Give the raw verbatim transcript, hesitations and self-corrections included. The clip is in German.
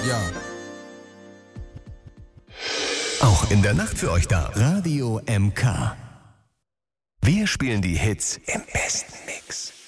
Ja. Auch in der Nacht für euch da. Radio M K. Wir spielen die Hits im besten Mix.